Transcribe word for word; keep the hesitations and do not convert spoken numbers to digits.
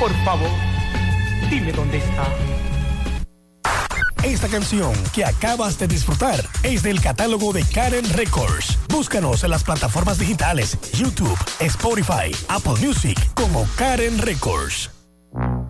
Por favor, dime dónde está. Esta canción que acabas de disfrutar es del catálogo de Karen Records. Búscanos en las plataformas digitales YouTube, Spotify, Apple Music como Karen Records.